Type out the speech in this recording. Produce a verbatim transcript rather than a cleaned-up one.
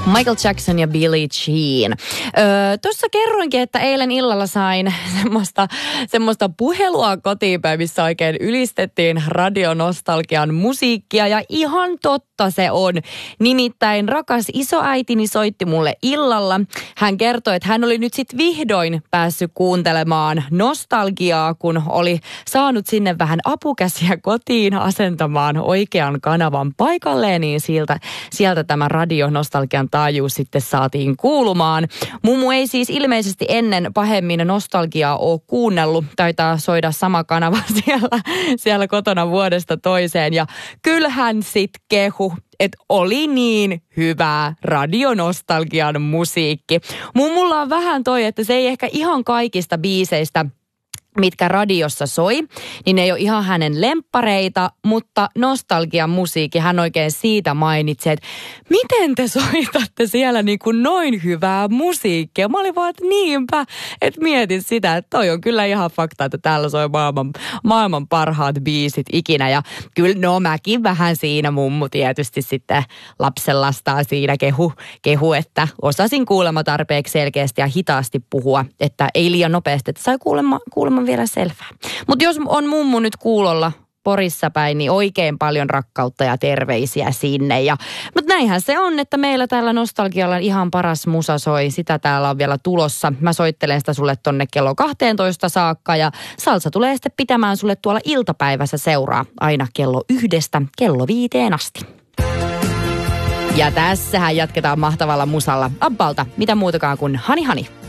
Michael Jackson ja Billie Jean. Öö, Tuossa kerroinkin, että eilen illalla sain semmoista, semmoista puhelua kotiinpäin, missä oikein ylistettiin radionostalgian musiikkia. Ja ihan totta se on. Nimittäin rakas isoäitini soitti mulle illalla. Hän kertoi, että hän oli nyt sit vihdoin päässyt kuuntelemaan nostalgiaa, kun oli saanut sinne vähän apukäsiä kotiin asentamaan oikean kanavan paikalleen, niin sieltä, sieltä tämä radionostalgian taajuus sitten saatiin kuulumaan. Mummu ei siis ilmeisesti ennen pahemmin nostalgiaa ole kuunnellut. Taitaa soida sama kanava siellä, siellä kotona vuodesta toiseen. Ja kyllähän sit kehu, että oli niin hyvää radionostalgian musiikki. Mummulla on vähän toi, että se ei ehkä ihan kaikista biiseistä, mitkä radiossa soi, niin ne ei ole ihan hänen lemppareita, mutta nostalgian musiikki, hän oikein siitä mainitsi, että miten te soitatte siellä niin kuin noin hyvää musiikkia. Mä olin vaan, että niinpä, että mietin sitä, että toi on kyllä ihan fakta, että täällä soi maailman, maailman parhaat biisit ikinä. Ja kyllä, no mäkin vähän siinä, mummu tietysti sitten lapsenlastaan siinä kehu, kehu, että osasin kuulemma tarpeeksi selkeästi ja hitaasti puhua, että ei liian nopeasti, että sai kuulemma, kuulemma vielä selvää. Mutta jos on mummu nyt kuulolla Porissa päin, niin oikein paljon rakkautta ja terveisiä sinne. Ja, mutta näinhän se on, että meillä täällä nostalgialla ihan paras musa soi. Sitä täällä on vielä tulossa. Mä soittelen sitä sulle tonne kello kahteentoista saakka ja salsa tulee sitten pitämään sulle tuolla iltapäivässä seuraa aina kello yhdestä kello viiteen asti. Ja tässähän jatketaan mahtavalla musalla. Abbalta, mitä muutakaan kuin Hani Hani.